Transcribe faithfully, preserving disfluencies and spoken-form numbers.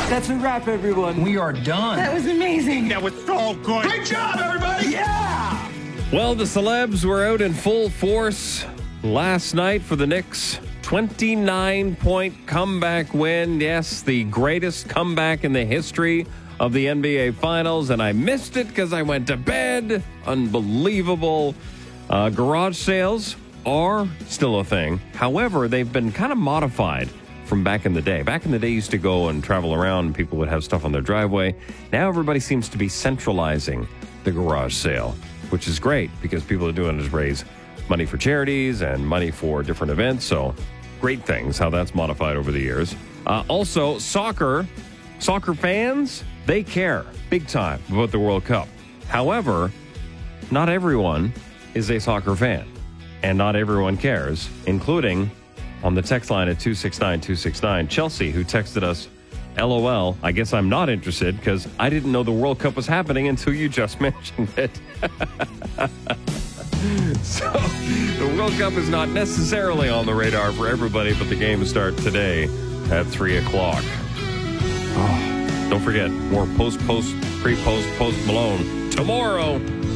That's a wrap, everyone. We are done. That was amazing. That was so good. Great job, everybody. Yeah! Well, the celebs were out in full force last night for the Knicks. twenty-nine point comeback win. Yes, the greatest comeback in the history of the N B A Finals, and I missed it because I went to bed. Unbelievable. Uh, garage sales are still a thing. However, they've been kind of modified from back in the day. Back in the day, you used to go and travel around, and people would have stuff on their driveway. Now everybody seems to be centralizing the garage sale, which is great because people are doing is raise money for charities and money for different events. So great things, how that's modified over the years. Uh, also, soccer, soccer fans, they care big time about the World Cup. However, not everyone is a soccer fan, and not everyone cares, including on the text line at two six nine two six nine, Chelsea, who texted us, LOL, I guess I'm not interested because I didn't know the World Cup was happening until you just mentioned it. So, the World Cup is not necessarily on the radar for everybody, but the games start today at three o'clock. Oh, don't forget, more post, post, pre-post, post Malone tomorrow.